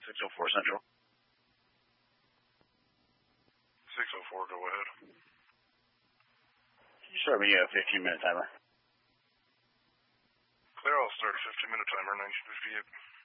604 Central. 604, go ahead. Can you start me a 15-minute timer? Clear, I'll start a 15-minute timer, 1958.